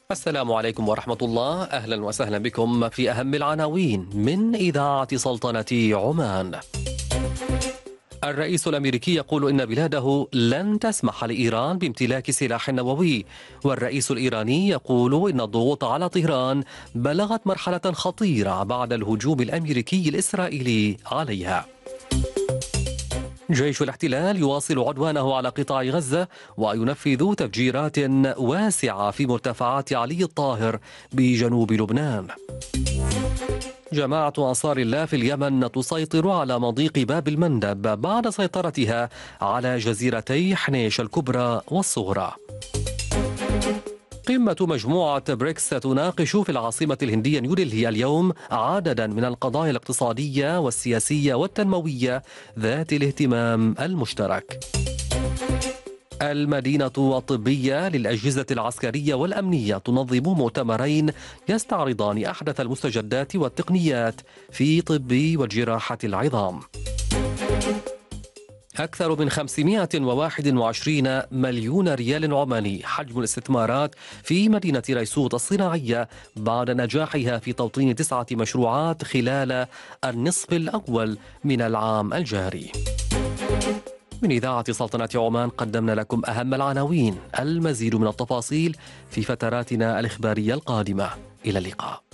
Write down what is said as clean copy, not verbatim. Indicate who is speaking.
Speaker 1: السلام عليكم ورحمة الله. أهلا وسهلا بكم في أهم العناوين من إذاعة سلطنة عمان. الرئيس الأمريكي يقول إن بلاده لن تسمح لإيران بامتلاك سلاح نووي، والرئيس الإيراني يقول إن الضغوط على طهران بلغت مرحلة خطيرة بعد الهجوم الأمريكي الإسرائيلي عليها. جيش الاحتلال يواصل عدوانه على قطاع غزة وينفذ تفجيرات واسعة في مرتفعات علي الطاهر بجنوب لبنان. جماعة أنصار الله في اليمن تسيطر على مضيق باب المندب بعد سيطرتها على جزيرتي حنيش الكبرى والصغرى. قمة مجموعة بريكس تناقش في العاصمة الهندية نيودلهي اليوم عددا من القضايا الاقتصادية والسياسية والتنموية ذات الاهتمام المشترك. المدينة الطبية للأجهزة العسكرية والأمنية تنظم مؤتمرين يستعرضان أحدث المستجدات والتقنيات في طب وجراحة العظام. أكثر من 521 مليون ريال عماني حجم الاستثمارات في مدينة ريسوط الصناعية بعد نجاحها في توطين 9 مشروعات خلال النصف الأول من العام الجاري. من إذاعة سلطنة عمان قدمنا لكم أهم العناوين. المزيد من التفاصيل في فتراتنا الإخبارية القادمة. إلى اللقاء.